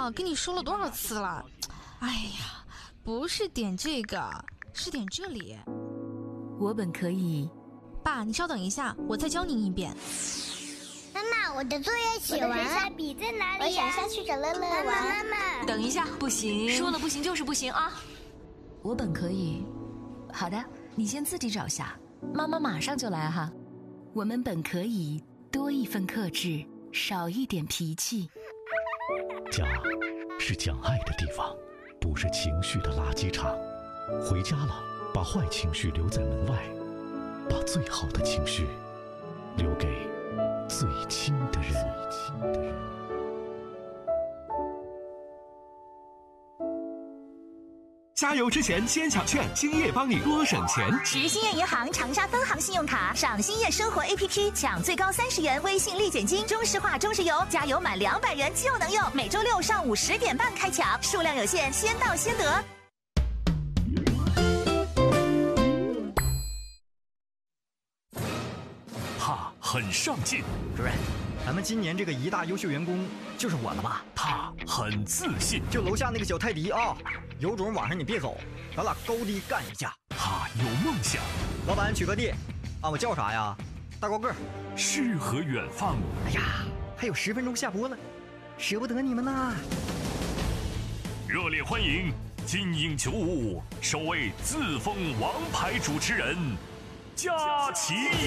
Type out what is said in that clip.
啊，跟你说了多少次了？哎呀，不是点这个，是点这里。 我本可以。 爸，你稍等一下，我再教你一遍。 妈妈，我的作业写完了。我的水彩笔在哪里呀？我想下去找乐乐玩。妈妈， 等一下，不行，说了不行就是不行啊！我本可以。好的，你先自己找下，妈妈马上就来哈。我们本可以多一份克制，少一点脾气。 家是讲爱的地方，不是情绪的垃圾场。回家了，把坏情绪留在门外，把最好的情绪留给最亲的人。 加油之前先抢券，兴业帮你多省钱。 持兴业银行长沙分行信用卡，上兴业生活 APP 抢最高30元微信立减金，中石化、中石油加油满200元就能用。每周六上午10点半开抢，数量有限，先到先得。 他很上进， 主任，咱们今年这个一大优秀员工就是我了吧？ 他很自信， 就楼下那个小泰迪啊，有种晚上你别走，咱俩高低干一架。 他有梦想， 老板取个地，啊，我叫啥呀？大高个儿。 诗和远方。 哎呀，还有10分钟下播了，舍不得你们呐！ 热烈欢迎金鹰95首位自封王牌主持人佳琪。